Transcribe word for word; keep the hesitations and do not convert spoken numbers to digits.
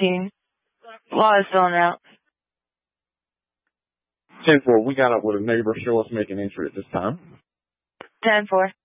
fifteen. Law is still in route. ten four, we got up with a neighbor. Show us making entry at this time. ten four.